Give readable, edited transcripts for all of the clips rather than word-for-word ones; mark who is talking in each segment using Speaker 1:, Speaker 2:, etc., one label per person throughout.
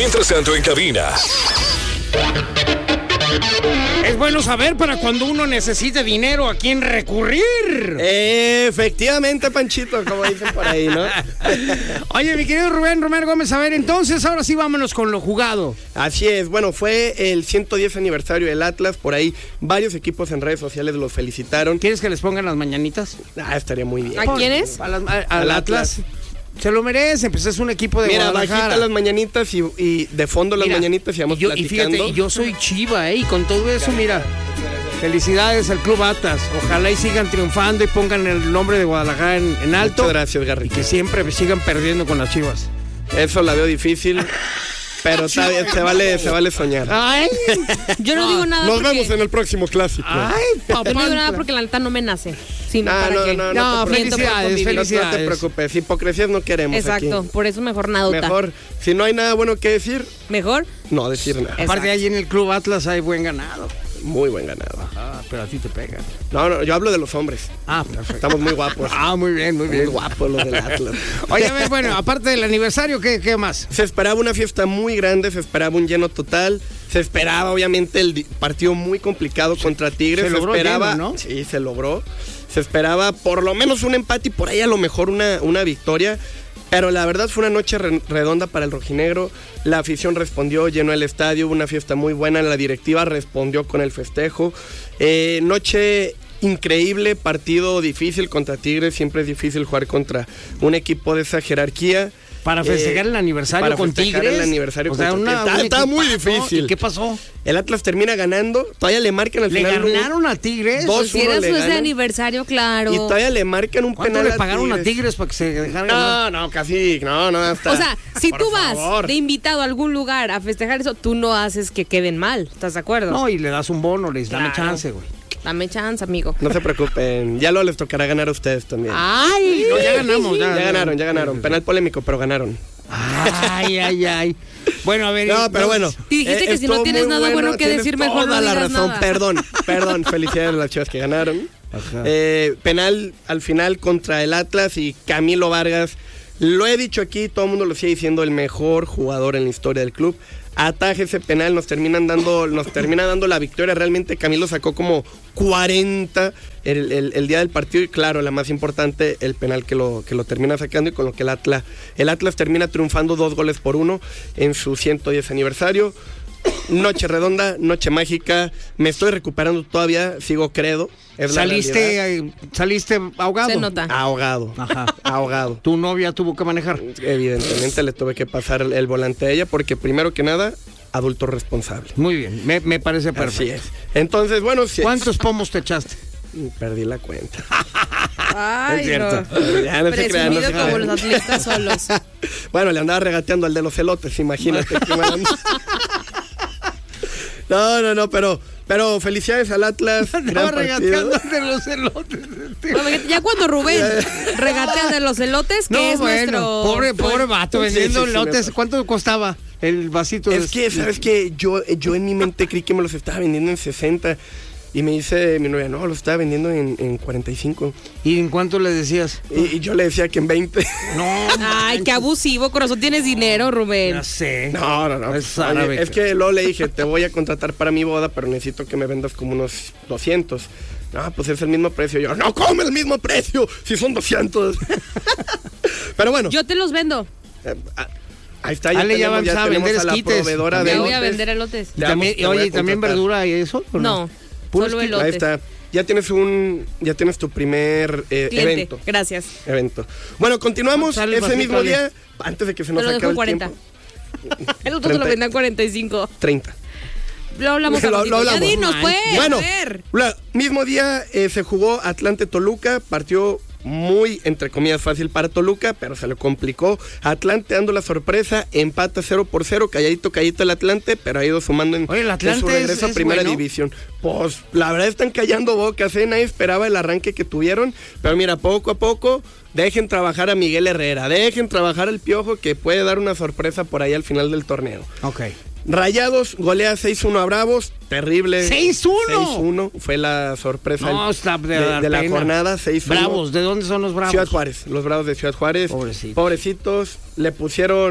Speaker 1: Mientras tanto, en cabina.
Speaker 2: Es bueno saber para cuando uno necesite dinero a quién recurrir.
Speaker 3: Efectivamente, Panchito, como dicen por ahí, ¿no?
Speaker 2: Oye, mi querido Rubén Romero Gómez, a ver, entonces, ahora sí vámonos con lo jugado.
Speaker 3: Así es, bueno, fue el 110 aniversario del Atlas, por ahí varios equipos en redes sociales los felicitaron.
Speaker 2: ¿Quieres que les pongan las mañanitas?
Speaker 3: Estaría muy bien.
Speaker 4: ¿A quiénes?
Speaker 2: Al Atlas. Se lo merece, pues es un equipo de Guadalajara.
Speaker 3: Bajita las mañanitas y de fondo las mañanitas y vamos platicando.
Speaker 2: Y fíjate, yo soy Chiva, y con todo eso, mira, felicidades al Club Atlas. Ojalá y sigan triunfando y pongan el nombre de Guadalajara en alto.
Speaker 3: Muchas gracias, Garry.
Speaker 2: Y que siempre sigan perdiendo con las Chivas.
Speaker 3: Eso la veo difícil. Pero está bien, se vale soñar.
Speaker 2: Ay,
Speaker 4: yo no digo nada.
Speaker 3: Nos vemos en el próximo clásico.
Speaker 2: Ay, papá.
Speaker 4: Yo no digo nada porque la neta no me nace. Sí,
Speaker 2: No, felicidades.
Speaker 3: No te preocupes, hipocresías no queremos.
Speaker 4: Exacto,
Speaker 3: aquí.
Speaker 4: por eso mejor nada.
Speaker 3: Mejor, si no hay nada bueno que decir,
Speaker 4: mejor
Speaker 3: no decir nada.
Speaker 2: Aparte, allí en el Club Atlas hay buen ganado.
Speaker 3: Muy buen ganado.
Speaker 2: Ah, pero a ti te pega.
Speaker 3: No, yo hablo de los hombres.
Speaker 2: Ah, perfecto.
Speaker 3: Estamos muy guapos.
Speaker 2: Muy bien.
Speaker 3: Muy guapos los del Atlas.
Speaker 2: Oye, a ver, bueno, aparte del aniversario, ¿qué más?
Speaker 3: Se esperaba una fiesta muy grande, se esperaba un lleno total, se esperaba obviamente el partido muy complicado contra Tigres.
Speaker 2: Se logró
Speaker 3: esperaba,
Speaker 2: lleno, ¿no?
Speaker 3: Sí, se logró. Se esperaba por lo menos un empate y por ahí a lo mejor una victoria. Pero la verdad fue una noche redonda para el rojinegro. La afición respondió, llenó el estadio, hubo una fiesta muy buena. La directiva respondió con el festejo. Noche increíble, partido difícil contra Tigres. Siempre es difícil jugar contra un equipo de esa jerarquía.
Speaker 2: Para festejar el aniversario con Tigres.
Speaker 3: El aniversario
Speaker 2: contra Tigres.
Speaker 3: Está muy difícil.
Speaker 2: ¿Y qué pasó?
Speaker 3: El Atlas termina ganando, todavía le marcan al final.
Speaker 2: ¿Le ganaron a Tigres?
Speaker 3: 2-1
Speaker 4: si era
Speaker 3: le
Speaker 4: su
Speaker 3: ganan,
Speaker 4: aniversario, claro.
Speaker 3: Y todavía le marcan un penal.
Speaker 2: ¿Cuánto le pagaron a Tigres para que se dejaran?
Speaker 3: No, casi, no, hasta.
Speaker 4: O sea, si
Speaker 3: por
Speaker 4: tú vas
Speaker 3: favor.
Speaker 4: de invitado a algún lugar a festejar eso, tú no haces que queden mal, ¿estás de acuerdo?
Speaker 2: No, y le das un bono, les dame
Speaker 4: Claro.
Speaker 2: chance, güey.
Speaker 4: Dame chance, amigo.
Speaker 3: No se preocupen, ya lo les tocará ganar a ustedes también.
Speaker 4: Ay,
Speaker 2: No, ya ganamos.
Speaker 3: Ya ganaron. Penal polémico, pero ganaron.
Speaker 2: Ay. Bueno, a ver.
Speaker 3: No, pero bueno.
Speaker 4: Y dijiste que si no tienes nada bueno que decir, mejor no
Speaker 3: toda la
Speaker 4: digas
Speaker 3: razón.
Speaker 4: nada.
Speaker 3: Perdón. Felicidades a las Chivas que ganaron. Penal al final contra el Atlas y Camilo Vargas. Lo he dicho aquí, todo el mundo lo sigue diciendo, el mejor jugador en la historia del club. Ataja ese penal, nos termina dando la victoria. Realmente Camilo sacó como 40 el día del partido y claro, la más importante, el penal que lo termina sacando y con lo que el Atlas termina triunfando 2-1 en su 110 aniversario. Noche redonda, noche mágica, me estoy recuperando todavía, sigo credo.
Speaker 2: ¿Saliste ahogado?
Speaker 4: Se nota.
Speaker 3: Ahogado.
Speaker 2: Ajá.
Speaker 3: Ahogado.
Speaker 2: ¿Tu novia tuvo que manejar?
Speaker 3: Evidentemente le tuve que pasar el volante a ella porque primero que nada, adulto responsable.
Speaker 2: Muy bien, me parece perfecto.
Speaker 3: Así es. Entonces, bueno, sí.
Speaker 2: ¿Cuántos pomos te echaste?
Speaker 3: Perdí la cuenta.
Speaker 4: Ay,
Speaker 3: Es cierto.
Speaker 4: no.
Speaker 3: Ya no se crean,
Speaker 4: Presumido
Speaker 3: no se
Speaker 4: como
Speaker 3: crean.
Speaker 4: los atletas solos.
Speaker 3: Bueno, le andaba regateando al de los elotes, imagínate. qué mala onda. No, pero felicidades al Atlas.
Speaker 2: Estaba
Speaker 3: gran
Speaker 2: regateando
Speaker 3: partido.
Speaker 2: de los elotes.
Speaker 4: Bueno, ya cuando Rubén regatea de los elotes, que es nuestro...
Speaker 2: Pobre vato vendiendo
Speaker 3: sí,
Speaker 2: elotes.
Speaker 3: me-
Speaker 2: ¿Cuánto costaba el vasito?
Speaker 3: Es que, ¿sabes qué? Yo en mi mente creí que me los estaba vendiendo en 60. Y me dice mi novia, no, los estaba vendiendo en 45.
Speaker 2: ¿Y en cuánto le decías?
Speaker 3: Y yo le decía que en 20.
Speaker 2: No.
Speaker 4: Ay, qué abusivo, corazón. Tienes dinero, Rubén.
Speaker 2: Ya sé.
Speaker 3: No.
Speaker 2: Es
Speaker 3: Oye,
Speaker 2: árabe.
Speaker 3: es que luego le dije, te voy a contratar para mi boda, pero necesito que me vendas como unos 200. No, pues es el mismo precio. Yo, no, come el mismo precio, si son 200. Pero bueno.
Speaker 4: Yo te los vendo.
Speaker 3: Ahí está,
Speaker 2: Ale ya
Speaker 3: tenemos
Speaker 2: va a vender
Speaker 3: a la
Speaker 2: esquites.
Speaker 3: proveedora de
Speaker 4: Ya voy a
Speaker 3: elotes.
Speaker 4: vender elotes.
Speaker 2: Y también,
Speaker 3: Te voy a
Speaker 2: oye, ¿también
Speaker 3: contratar.
Speaker 2: verdura y eso? ¿o
Speaker 4: No,
Speaker 2: Puro
Speaker 4: solo
Speaker 2: esquite.
Speaker 4: elotes.
Speaker 3: Ahí está. Ya tienes tu primer
Speaker 4: Cliente,
Speaker 3: evento.
Speaker 4: gracias.
Speaker 3: Bueno, continuamos
Speaker 2: ¿Cuánto sale el
Speaker 3: ese
Speaker 2: vasito,
Speaker 3: mismo
Speaker 2: Ale?
Speaker 3: día, antes de que se nos
Speaker 4: Te lo dejo
Speaker 3: acabe
Speaker 4: en 40.
Speaker 3: el tiempo.
Speaker 4: El otro te lo
Speaker 3: 30.
Speaker 4: vendrán 45.
Speaker 3: 30.
Speaker 4: Lo hablamos al ratito. Ya dinos, pues.
Speaker 3: Bueno,
Speaker 4: A ver.
Speaker 3: mismo día se jugó Atlante-Toluca, partió muy, entre comillas, fácil para Toluca, pero se le complicó. Atlante dando la sorpresa, empata 0-0, calladito el Atlante, pero ha ido sumando en,
Speaker 2: Oye, el Atlante
Speaker 3: en su regreso
Speaker 2: es
Speaker 3: a primera
Speaker 2: bueno.
Speaker 3: división. Pues la verdad están callando bocas, nadie esperaba el arranque que tuvieron, pero mira, poco a poco dejen trabajar a Miguel Herrera, dejen trabajar al Piojo, que puede dar una sorpresa por ahí al final del torneo.
Speaker 2: Ok.
Speaker 3: Rayados golea 6-1 a Bravos, terrible.
Speaker 2: 6-1.
Speaker 3: 6-1, fue la sorpresa
Speaker 2: No, está de
Speaker 3: la
Speaker 2: pena.
Speaker 3: jornada, 6-1.
Speaker 2: Bravos, ¿de dónde son los Bravos?
Speaker 3: Ciudad Juárez, los Bravos de Ciudad Juárez.
Speaker 2: Pobrecitos.
Speaker 3: Pobrecitos, le pusieron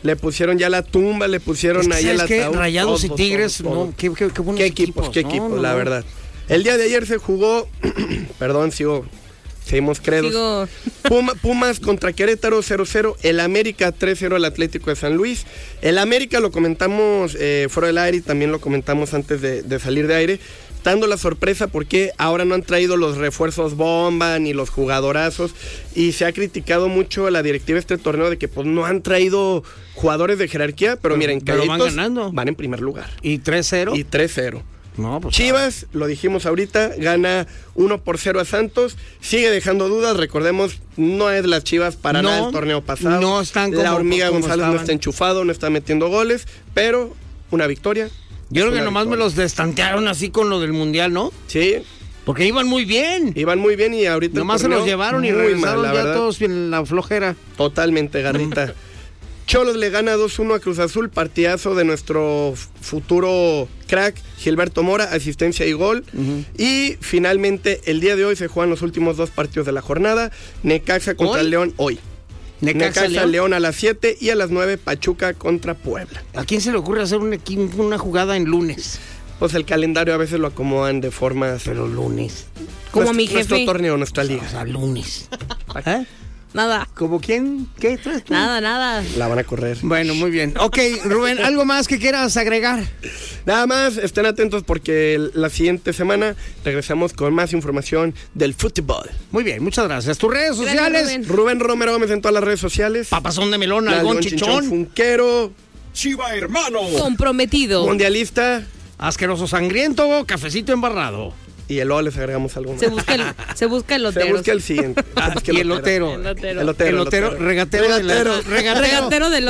Speaker 3: Le pusieron ya la tumba, le pusieron ahí el ataúd.
Speaker 2: Rayados y Tigres,
Speaker 3: todo.
Speaker 2: no, qué buenos
Speaker 3: qué equipos, la verdad. El día de ayer se jugó, perdón, seguimos credos. Pumas contra Querétaro 0-0, el América 3-0 al Atlético de San Luis. El América lo comentamos fuera del aire y también lo comentamos antes de salir de aire, dando la sorpresa porque ahora no han traído los refuerzos bomba ni los jugadorazos, y se ha criticado mucho a la directiva de este torneo de que pues no han traído jugadores de jerarquía, pero miren,
Speaker 2: van ganando.
Speaker 3: Van en primer lugar.
Speaker 2: ¿Y 3-0?
Speaker 3: Y 3-0.
Speaker 2: No, pues
Speaker 3: Chivas, lo dijimos ahorita, gana 1-0 a Santos, sigue dejando dudas, recordemos, no es las Chivas para nada el torneo pasado.
Speaker 2: No están como,
Speaker 3: la Hormiga
Speaker 2: como
Speaker 3: González
Speaker 2: estaban.
Speaker 3: no está enchufado, no está metiendo goles, pero una victoria.
Speaker 2: Yo creo que nomás me los destantearon así con lo del Mundial, ¿no?
Speaker 3: Sí.
Speaker 2: Porque iban muy bien.
Speaker 3: Iban muy bien y ahorita
Speaker 2: nomás se los llevaron y regresaron ya todos en la flojera.
Speaker 3: Totalmente, Garrita. Cholos le gana 2-1 a Cruz Azul, partidazo de nuestro futuro crack Gilberto Mora, asistencia y gol. Y finalmente el día de hoy se juegan los últimos 2 partidos de la jornada. Necaxa contra León hoy. Necaxa León a las 7 y a las 9 Pachuca contra Puebla.
Speaker 2: ¿A quién se le ocurre hacer una jugada en lunes?
Speaker 3: Pues el calendario a veces lo acomodan de formas...
Speaker 2: Pero lunes.
Speaker 4: Como mi jefe.
Speaker 3: Nuestro torneo, nuestra liga.
Speaker 2: O sea, lunes. ¿Eh?
Speaker 4: Nada.
Speaker 2: ¿Como quién? ¿Qué traes tú?
Speaker 4: Nada.
Speaker 3: La van a correr.
Speaker 2: Bueno, muy bien. Ok, Rubén, ¿algo más que quieras agregar?
Speaker 3: Nada más, estén atentos porque la siguiente semana regresamos con más información del fútbol.
Speaker 2: Muy bien, muchas gracias. ¿Tus redes sociales?
Speaker 4: Gracias,
Speaker 3: Rubén Romero Gómez en todas las redes sociales.
Speaker 2: Papazón de melón, algón, chichón.
Speaker 3: Funquero.
Speaker 1: Chiva hermano.
Speaker 4: Comprometido.
Speaker 3: Mundialista.
Speaker 2: Asqueroso sangriento, cafecito embarrado.
Speaker 3: Y luego les agregamos algo más.
Speaker 4: Se busca el lotero.
Speaker 3: Se busca el siguiente.
Speaker 2: Y el lotero.
Speaker 3: El lotero.
Speaker 2: Regatero de lotes.
Speaker 4: Regatero de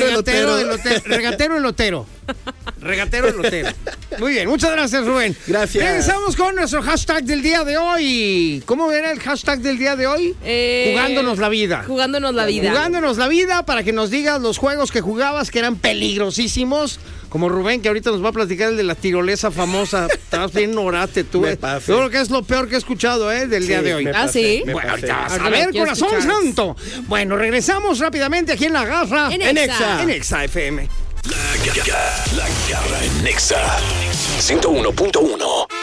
Speaker 4: lotes.
Speaker 2: Regatero elotero. Muy bien, muchas gracias, Rubén.
Speaker 3: Gracias.
Speaker 2: Regresamos con nuestro hashtag del día de hoy. ¿Cómo era el hashtag del día de hoy? Jugándonos la vida.
Speaker 4: Jugándonos la vida.
Speaker 2: Jugándonos la vida para que nos digas los juegos que jugabas que eran peligrosísimos. Como Rubén, que ahorita nos va a platicar el de la tirolesa famosa. Estabas bien orate tú. Yo creo que es lo peor que he escuchado del día de hoy.
Speaker 4: ¿Sí?
Speaker 2: Bueno, ahorita vas a ver, corazón santo. Bueno, regresamos rápidamente aquí en La Garra.
Speaker 4: En Exa.
Speaker 2: En Exa FM.
Speaker 1: La Garra en Nexa 101.1.